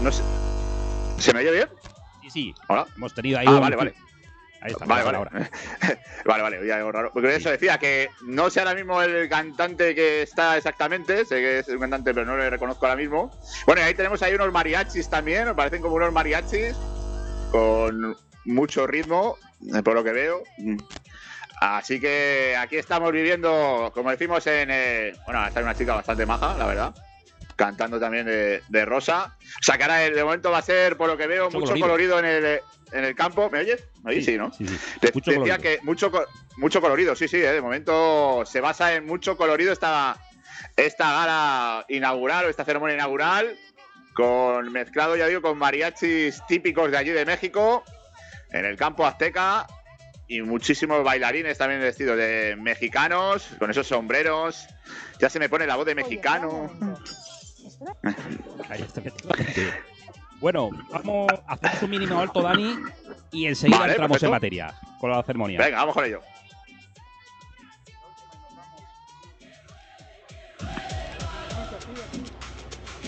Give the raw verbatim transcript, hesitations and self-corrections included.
no sé. ¿Se me oye bien? Sí, sí. Hola. Hemos tenido ahí ah, un... vale, vale. Ahí está. Vale, vale. Ahora. vale, vale. Oye, algo raro. Porque eso decía que no sé ahora mismo el cantante que está exactamente. Sé que es un cantante, pero no le reconozco ahora mismo. Bueno, y ahí tenemos ahí unos mariachis también. Me parecen como unos mariachis con mucho ritmo, por lo que veo. Así que aquí estamos viviendo, como decimos en... Eh, bueno, está una chica bastante maja, la verdad. Cantando también de, de Rosa. O sea, que ahora de momento va a ser, por lo que veo, mucho, mucho colorido, colorido en, el, en el campo. ¿Me oyes? ¿Me oyes? Sí, sí, ¿no? Sí, sí. De, mucho decía colorido. que mucho, mucho colorido, sí, sí. Eh, de momento se basa en mucho colorido esta, esta gala inaugural o esta ceremonia inaugural. Con mezclado, ya digo, con mariachis típicos de allí de México. En el campo azteca. Y muchísimos bailarines también vestidos de mexicanos, con esos sombreros. Ya se me pone la voz de mexicano. Ahí está. Bueno, vamos a hacer un mínimo alto, Dani, y enseguida vale, entramos perfecto. en materia con la ceremonia. Venga, vamos con ello.